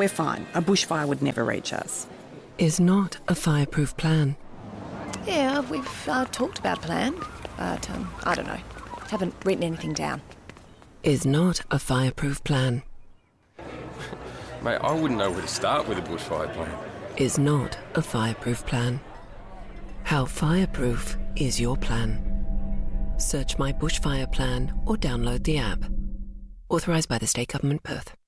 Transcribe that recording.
We're fine. A bushfire would never reach us. Is not a fireproof plan. Yeah, we've talked about a plan, but I don't know. Haven't written anything down. Is not a fireproof plan. Mate, I wouldn't know where to start with a bushfire plan. Is not a fireproof plan. How fireproof is your plan? Search My Bushfire Plan or download the app. Authorised by the State Government, Perth.